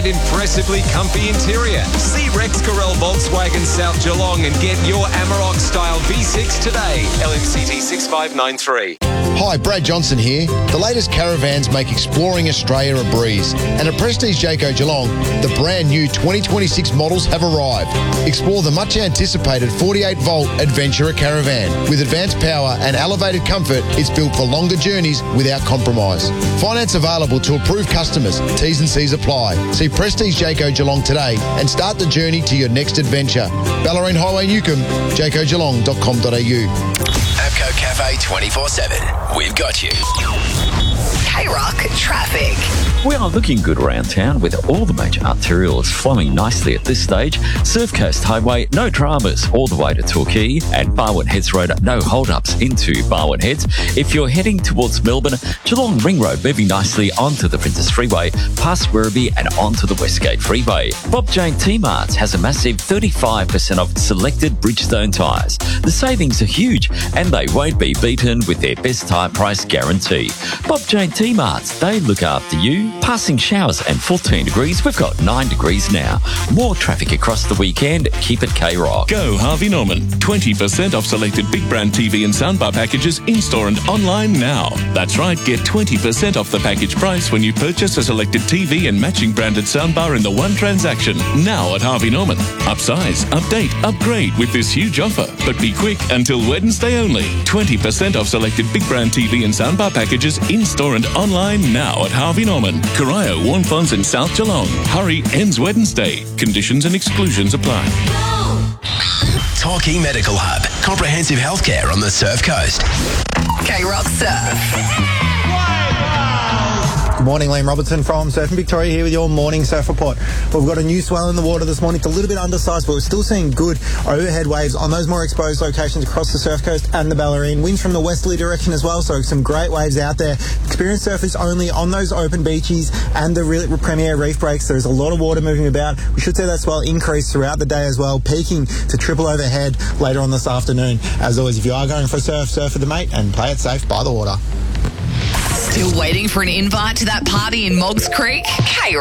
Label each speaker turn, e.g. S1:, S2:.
S1: and impressively comfy interior. See Rex Carell Volkswagen South Geelong and get your Amarok style V6 today. LMCT 6593.
S2: Hi, Brad Johnson here. The latest caravans make exploring Australia a breeze. And at Prestige Jayco Geelong, the brand new 2026 models have arrived. Explore the much anticipated 48-volt Adventurer Caravan. With advanced power and elevated comfort, it's built for longer journeys without compromise. Finance available to approved customers. T's and C's apply. See Prestige Jayco Geelong today and start the journey to your next adventure. Ballerine Highway Newcomb, jaycogeelong.com.au.
S3: APCO Cafe 24/7. We've got you.
S4: K-Rock traffic.
S5: We are looking good around town with all the major arterials flowing nicely at this stage. Surf Coast Highway, no dramas all the way to Torquay, and Barwon Heads Road, no hold-ups into Barwon Heads. If you're heading towards Melbourne, Geelong Ring Road moving nicely onto the Princess Freeway, past Werribee and onto the Westgate Freeway. Bob Jane T-Marts has a massive 35% off selected Bridgestone tyres. The savings are huge and they won't be beaten with their best tyre price guarantee. Bob Jane T-Marts, they look after you. Passing showers and 14 degrees. We've got 9 degrees now. More traffic across the weekend. Keep it K-Rock.
S6: Go Harvey Norman. 20% off selected big brand TV and soundbar packages in-store and online now. That's right, get 20% off the package price when you purchase a selected TV and matching branded soundbar in the one transaction. Now at Harvey Norman. Upsize, update, upgrade with this huge offer. But be quick until Wednesday only. 20% off selected big brand TV and soundbar packages in-store and online now at Harvey Norman. Corio, Warnfonds and South Geelong. Hurry, ends Wednesday. Conditions and exclusions apply.
S3: Torquay Medical Hub. Comprehensive healthcare on the Surf Coast.
S4: K-Rock Surf.
S7: Good morning, Liam Robertson from Surfing Victoria here with your morning surf report. We've got a new swell in the water this morning. It's a little bit undersized, but we're still seeing good overhead waves on those more exposed locations across the Surf Coast and the Ballerine. Winds from the westerly direction as well, so some great waves out there. Experienced surfers only on those open beaches and the premier reef breaks. There's a lot of water moving about. We should see that swell increase throughout the day as well, peaking to triple overhead later on this afternoon. As always, if you are going for a surf with a mate and play it safe by the water.
S4: Still waiting for an invite to that party in Moggs Creek? K-Rock.